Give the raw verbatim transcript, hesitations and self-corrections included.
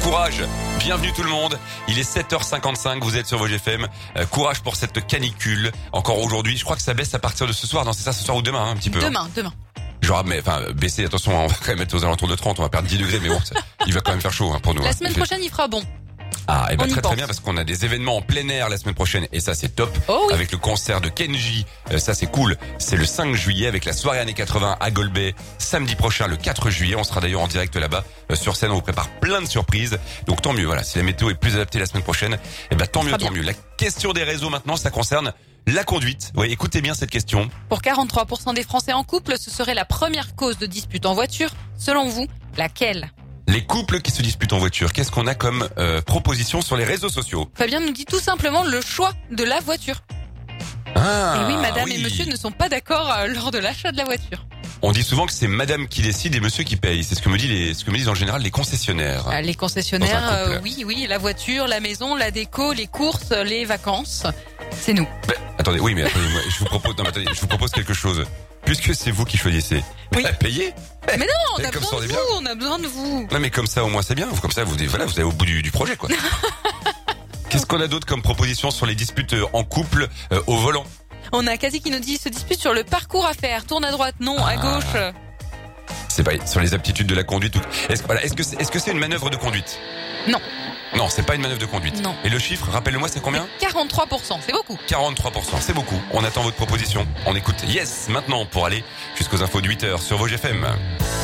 courage. Bienvenue tout le monde. Il est sept heures cinquante-cinq, vous êtes sur Vos G F M. Euh, courage pour cette canicule. Encore aujourd'hui, je crois que ça baisse à partir de ce soir. Non, c'est ça, ce soir ou demain, hein, un petit peu. Demain, hein. demain. Genre, mais enfin, baisser, attention, on va quand même être aux alentours de trente, on va perdre dix degrés, mais bon, ça, il va quand même faire chaud hein, pour nous. La hein. semaine prochaine, il fera bon. Ah, et ben On très y très pense. bien parce qu'on a des événements en plein air la semaine prochaine et ça c'est top. Oh oui. Avec le concert de Kenji, euh, ça c'est cool. C'est le cinq juillet avec la soirée années quatre-vingts à Golbet. Samedi prochain, le quatre juillet, on sera d'ailleurs en direct là-bas euh, sur scène. On vous prépare plein de surprises. Donc tant mieux. Voilà, si la météo est plus adaptée la semaine prochaine, et ben tant mieux, Très tant bien. mieux. La question des réseaux maintenant, ça concerne la conduite. Oui, écoutez bien cette question. Pour quarante-trois pour cent des Français en couple, ce serait la première cause de dispute en voiture. Selon vous, laquelle? Les couples qui se disputent en voiture. Qu'est-ce qu'on a comme euh, proposition sur les réseaux sociaux? Fabien nous dit tout simplement le choix de la voiture. Ah, et oui, madame oui. et monsieur ne sont pas d'accord euh, lors de l'achat de la voiture. On dit souvent que c'est madame qui décide et monsieur qui paye. C'est ce que me dit les, ce que me disent en général les concessionnaires. Euh, Les concessionnaires, Dans un couple. euh, oui, oui, la voiture, la maison, la déco, les courses, les vacances. C'est nous. Ben, attendez, oui, mais attendez, moi, je vous propose, non, mais attendez, je vous propose quelque chose. Puisque c'est vous qui choisissez, Oui. ben, payez. Mais non, on Et a comme besoin ça, on de est vous, bien. on a besoin de vous. Non, mais comme ça, au moins, c'est bien. Comme ça, vous, voilà, vous allez au bout du, du projet, quoi. Qu'est-ce qu'on a d'autre comme proposition sur les disputes euh, en couple euh, au volant? On a Kazi qui nous dit se dispute sur le parcours à faire. Tourne à droite, non, à Ah. gauche. C'est pas sur les aptitudes de la conduite. ou- Est-ce, voilà, est-ce que c'est, est-ce que c'est une manœuvre de conduite? Non. Non, c'est pas une manœuvre de conduite. Non. Et le chiffre, rappelle-le-moi, c'est combien? quarante-trois pour cent, c'est beaucoup. quarante-trois pour cent, c'est beaucoup. On attend votre proposition. On écoute Yes maintenant pour aller jusqu'aux infos de huit heures sur Vos G F M.